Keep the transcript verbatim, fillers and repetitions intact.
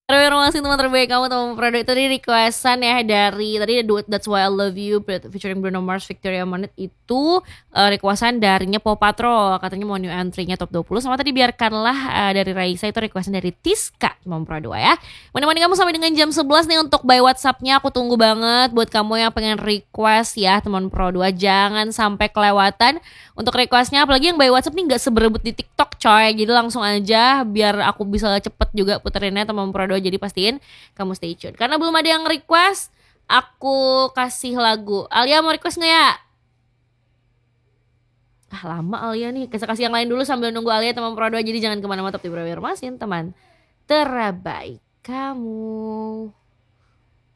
Terima kasih teman terbaik kamu, teman produk itu di requestan ya dari tadi Do That's Why I Love You featuring Bruno Mars, Victoria Monet itu uh, requestan darinya Paw Patrol, katanya mau new entry-nya top dua puluh. Sama tadi biarkanlah uh, dari Raisa itu requestan dari Tiska teman produk ya. Menemani kamu sampai dengan jam sebelas nih untuk by WhatsApp-nya, aku tunggu banget buat kamu yang pengen request ya teman produk. Jangan sampai kelewatan untuk requestnya, apalagi yang by WhatsApp nih nggak seberebut di TikTok coy, jadi langsung aja biar aku bisa cepet juga puterinnya teman produk. Jadi pastiin kamu stay tune. Karena belum ada yang request, aku kasih lagu. Alia mau request nggak ya? Ah lama Alia nih. Kasih kasih yang lain dulu sambil nunggu Alia teman Pro dua. Jadi jangan kemana-mana, tetap di Bro Masin teman terbaik kamu.